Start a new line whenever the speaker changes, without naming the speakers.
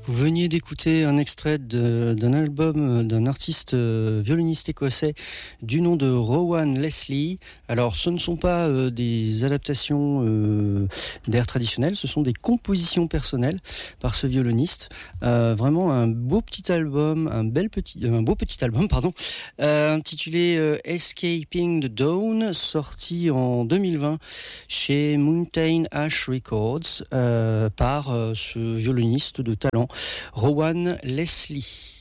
Vous veniez d'écouter un extrait d'un album d'un artiste violoniste écossais du nom de Rowan Leslie. Alors, ce ne sont pas des adaptations d'airs traditionnels, ce sont des compositions personnelles par ce violoniste. Vraiment un beau petit album, un beau petit album, pardon, intitulé Escaping the Dawn, sorti en 2020 chez Mountain Ash Records par ce violoniste de talent. Rowan Leslie.